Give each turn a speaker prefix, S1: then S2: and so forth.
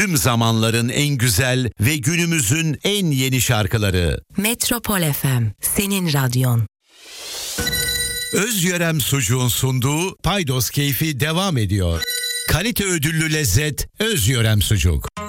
S1: Tüm zamanların en güzel ve günümüzün en yeni şarkıları.
S2: Metropol FM, senin radyon.
S1: Özyörem Sucuğun sunduğu Paydos Keyfi devam ediyor. Kalite ödüllü lezzet Özyörem Sucuk.